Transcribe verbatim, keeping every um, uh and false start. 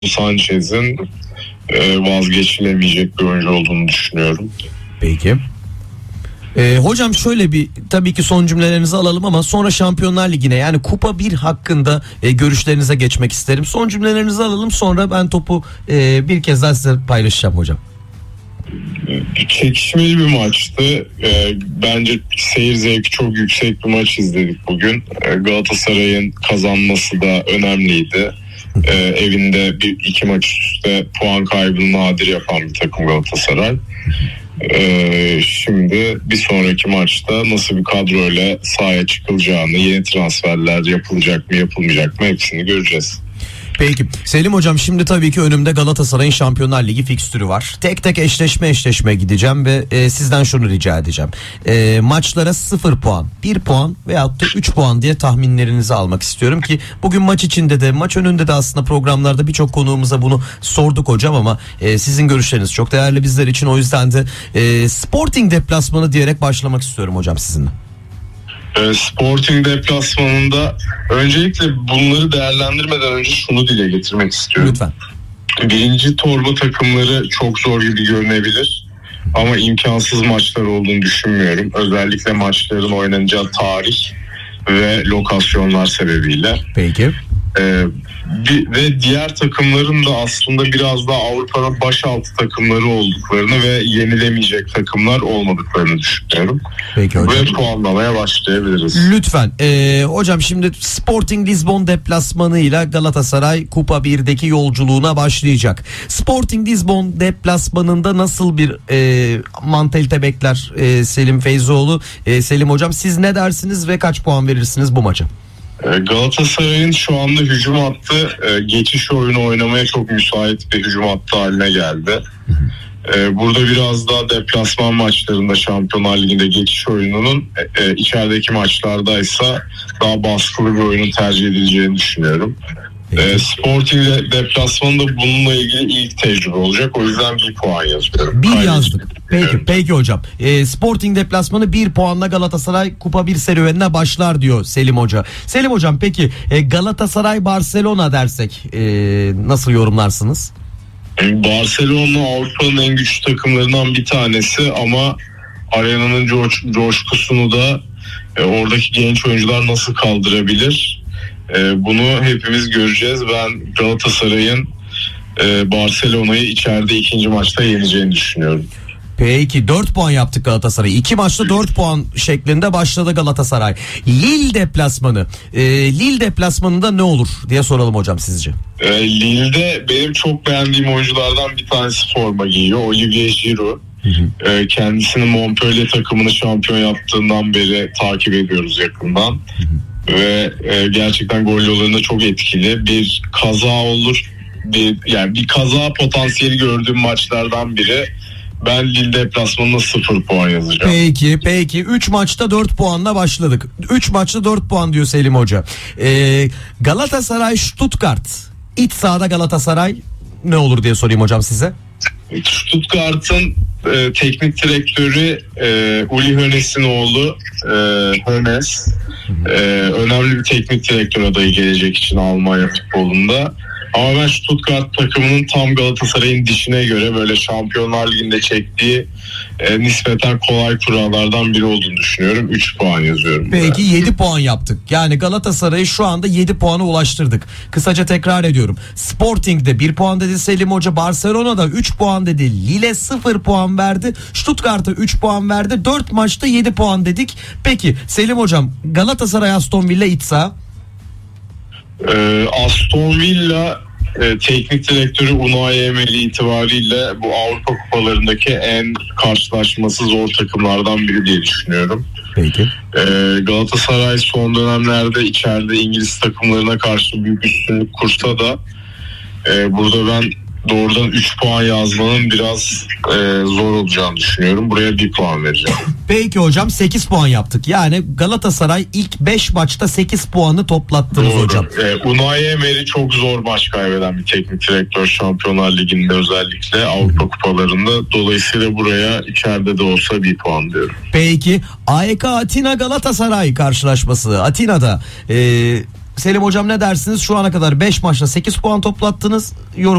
Sanchez'in e, vazgeçilemeyecek bir oyuncu olduğunu düşünüyorum. Peki. Ee, hocam şöyle bir, tabii ki son cümlelerinizi alalım ama sonra Şampiyonlar Ligi'ne, yani Kupa bir hakkında e, görüşlerinize geçmek isterim. Son cümlelerinizi alalım, sonra ben topu e, bir kez daha size paylaşacağım hocam. Çekişmeli bir maçtı. E, bence seyir zevki çok yüksek bir maç izledik bugün. E, Galatasaray'ın kazanması da önemliydi. E, evinde bir iki maç üstte puan kaybını nadir yapan bir takım Galatasaray. Ee, şimdi bir sonraki maçta nasıl bir kadroyla sahaya çıkılacağını, yeni transferler yapılacak mı yapılmayacak mı hepsini göreceğiz. Peki Selim hocam, şimdi tabii ki önümde Galatasaray'ın Şampiyonlar Ligi fikstürü var. Tek tek eşleşme eşleşme gideceğim ve e, sizden şunu rica edeceğim. E, maçlara sıfır puan, bir puan veyahut da üç puan diye tahminlerinizi almak istiyorum ki bugün maç içinde de maç önünde de aslında programlarda birçok konuğumuza bunu sorduk hocam, ama e, sizin görüşleriniz çok değerli bizler için. O yüzden de e, Sporting deplasmanı diyerek başlamak istiyorum hocam sizinle. Sporting deplasmanında öncelikle bunları değerlendirmeden önce şunu dile getirmek istiyorum. Lütfen. Birinci torba takımları çok zor gibi görünebilir ama imkansız maçlar olduğunu düşünmüyorum. Özellikle maçların oynanacağı tarih ve lokasyonlar sebebiyle. Peki. Ee, bir, ve diğer takımların da aslında biraz daha Avrupa'nın başaltı takımları olduklarını ve yenilemeyecek takımlar olmadıklarını düşünüyorum. Peki hocam. Ve puanlamaya başlayabiliriz. Lütfen. Ee, hocam şimdi Sporting Lisbon deplasmanıyla Galatasaray Kupa birdeki yolculuğuna başlayacak. Sporting Lisbon deplasmanında nasıl bir e, mantalite bekler e, Selim Feyzoğlu? E, Selim hocam, siz ne dersiniz ve kaç puan verirsiniz bu maça? Galatasaray'ın şu anda hücum hattı geçiş oyunu oynamaya çok müsait bir hücum hattı haline geldi. Burada biraz daha deplasman maçlarında Şampiyonlar Ligi'nde geçiş oyununun içerideki maçlardaysa daha baskılı bir oyunun tercih edileceğini düşünüyorum. E, Sporting deplasmanında bununla ilgili ilk tecrübe olacak. O yüzden bir puan yazıyorum. Bir yazdık. Peki, peki hocam. E, Sporting deplasmanı bir puanla Galatasaray Kupa bir serüvenine başlar diyor Selim Hoca. Selim hocam, peki e, Galatasaray Barcelona dersek e, nasıl yorumlarsınız? Barcelona Avrupa'nın en güçlü takımlarından bir tanesi ama arenanın coş, coşkusunu da e, oradaki genç oyuncular nasıl kaldırabilir? E, bunu hepimiz göreceğiz. Ben Galatasaray'ın e, Barcelona'yı içeride ikinci maçta yeneceğini düşünüyorum. Peki, dört puan yaptık Galatasaray. İki maçta dört puan şeklinde başladı Galatasaray. Lille deplasmanı. E, Lille deplasmanında ne olur diye soralım hocam sizce? E, Lille'de benim çok beğendiğim oyunculardan bir tanesi forma giyiyor. Olivier Giroud. Hı hı. E, kendisini Montpellier takımını şampiyon yaptığından beri takip ediyoruz yakından. Hı hı. Ve e, gerçekten gol yollarında çok etkili. Bir kaza olur. Bir, yani bir kaza potansiyeli gördüğüm maçlardan biri. Ben Lille deplasmanına sıfır puan yazacağım. Peki peki. üç maçta dört puanla başladık. üç maçta dört puan diyor Selim Hoca. Ee, Galatasaray Stuttgart. İç sahada Galatasaray ne olur diye sorayım hocam size. Stuttgart'ın e, teknik direktörü e, Uli Hoeneß'in oğlu e, Hoeneß. E, önemli bir teknik direktör adayı gelecek için Almanya futbolunda. Ama ben Stuttgart takımının tam Galatasaray'ın dişine göre böyle Şampiyonlar Ligi'nde çektiği e, nispeten kolay kurallardan biri olduğunu düşünüyorum. üç puan yazıyorum. Peki yedi puan yaptık. Yani Galatasaray'ı şu anda yedi puana ulaştırdık. Kısaca tekrar ediyorum. Sporting'de bir puan dedi Selim Hoca. Barcelona'da üç puan dedi. Lille sıfır puan verdi. Stuttgart'a üç puan verdi. dört maçta yedi puan dedik. Peki Selim Hocam, Galatasaray Aston Villa iç saha. Ee, Aston Villa e, teknik direktörü Unai Emery itibariyle bu Avrupa kupalarındaki en karşılaşması zor takımlardan biri diye düşünüyorum. Peki. Ee, Galatasaray son dönemlerde içeride İngiliz takımlarına karşı büyük üstünlük kursa da e, burada ben doğrudan üç puan yazmanın biraz e, zor olacağını düşünüyorum. Buraya bir puan vereceğim. Peki hocam, sekiz puan yaptık. Yani Galatasaray ilk beş maçta sekiz puanı toplattınız. Doğru hocam. E, Unai Emery çok zor maç kaybeden bir teknik direktör Şampiyonlar Ligi'nde, özellikle Avrupa kupalarında. Dolayısıyla buraya içeride de olsa bir puan diyorum. Peki A E K Atina Galatasaray karşılaşması Atina'da. Eee Selim hocam ne dersiniz? Şu ana kadar beş maçta sekiz puan toplattınız. Yorum